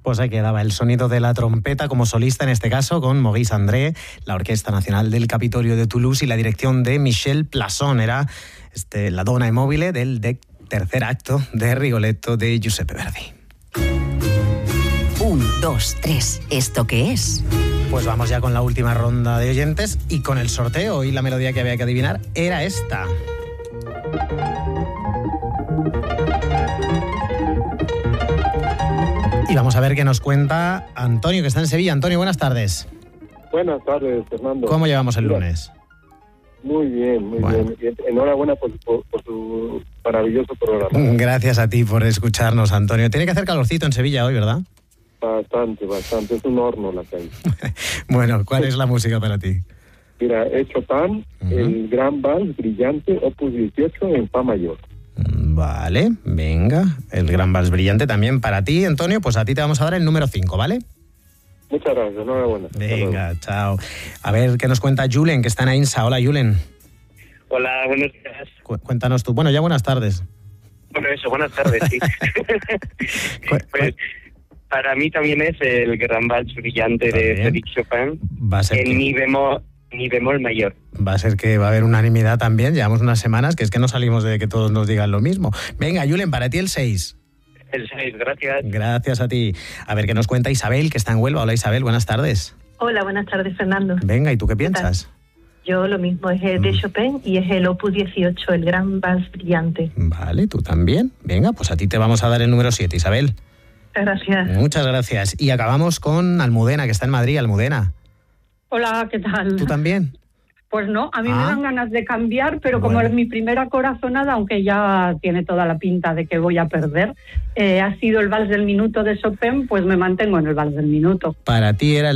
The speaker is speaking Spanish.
Pues ahí quedaba el sonido de la trompeta como solista, en este caso con Maurice André, la Orquesta Nacional del Capitolio de Toulouse y la dirección de Michel Plasson. Era la dona immobile del tercer acto de Rigoletto de Giuseppe Verdi. 1, 2, 3. ¿Esto qué es? Pues vamos ya con la última ronda de oyentes y con el sorteo. Y la melodía que había que adivinar era esta. Y vamos a ver qué nos cuenta Antonio, que está en Sevilla. Antonio, buenas tardes. Buenas tardes, Fernando. ¿Cómo llevamos el lunes? Muy bien, muy bien. Enhorabuena por tu maravilloso programa. Gracias a ti por escucharnos, Antonio. Tiene que hacer calorcito en Sevilla hoy, ¿verdad? Bastante. Es un horno la calle. Bueno, ¿cuál es la música para ti? Mira, es Chopin, el Gran Vals Brillante, Opus 18 en Fa mayor. Vale, venga. El Gran Vals Brillante también para ti, Antonio. Pues a ti te vamos a dar el número 5, ¿vale? Muchas gracias, enhorabuena. Venga, chao. A ver, ¿qué nos cuenta Julen, que está en Ainsa? Hola, Julen. Hola, buenos días. Cuéntanos tú. Bueno, ya buenas tardes. Bueno, eso, buenas tardes, sí. Pues, para mí también es el Gran Vals Brillante de Frédéric Chopin. Va a ser en mi bemol mayor. Va a ser que va a haber unanimidad también. Llevamos unas semanas que es que no salimos de que todos nos digan lo mismo. Venga, Julen, para ti el 6. El 6, gracias. Gracias a ti. A ver, ¿qué nos cuenta Isabel, que está en Huelva? Hola, Isabel, buenas tardes. Hola, buenas tardes, Fernando. Venga, ¿y tú qué piensas? Yo lo mismo, es el de Chopin y es el Opus 18, el Gran Vals Brillante. Vale, ¿tú también? Venga, pues a ti te vamos a dar el número 7, Isabel. Gracias. Muchas gracias. Y acabamos con Almudena, que está en Madrid. Almudena. Hola, ¿qué tal? ¿Tú también? Pues no, a mí me dan ganas de cambiar, pero como es mi primera corazonada, aunque ya tiene toda la pinta de que voy a perder, ha sido el Vals del Minuto de Chopin, pues me mantengo en el Vals del Minuto. Para ti era